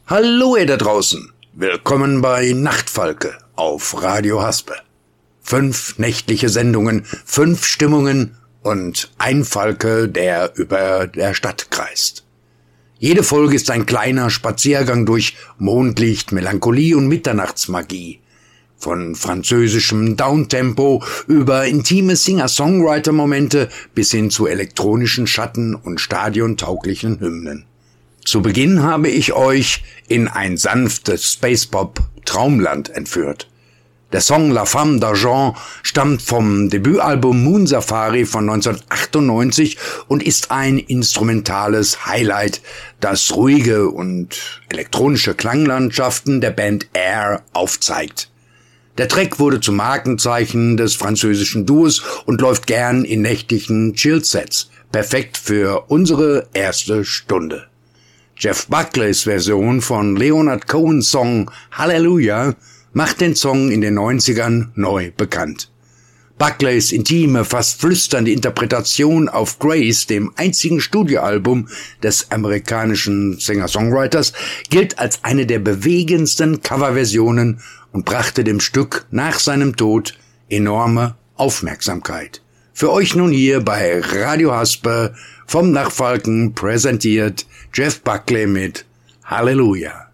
Hallo ihr da draußen, willkommen bei Nachtfalke auf Radio Haspe. 5 nächtliche Sendungen, 5 Stimmungen und ein Falke, der über der Stadt kreist. Jede Folge ist ein kleiner Spaziergang durch Mondlicht, Melancholie und Mitternachtsmagie. Von französischem Downtempo über intime Singer-Songwriter-Momente bis hin zu elektronischen Schatten und stadiontauglichen Hymnen. Zu Beginn habe ich euch in ein sanftes Space-Pop-Traumland entführt. Der Song La Femme d'Argent stammt vom Debütalbum Moon Safari von 1998 und ist ein instrumentales Highlight, das ruhige und elektronische Klanglandschaften der Band Air aufzeigt. Der Track wurde zum Markenzeichen des französischen Duos und läuft gern in nächtlichen Chill-Sets. Perfekt für unsere erste Stunde. Jeff Buckleys Version von Leonard Cohens Song Hallelujah macht den Song in den 90ern neu bekannt. Buckleys intime, fast flüsternde Interpretation auf Grace, dem einzigen Studioalbum des amerikanischen Singer-Songwriters, gilt als eine der bewegendsten Coverversionen und brachte dem Stück nach seinem Tod enorme Aufmerksamkeit. Für euch nun hier bei Radio Haspe vom Nachtfalken präsentiert Jeff Buckley mit Hallelujah.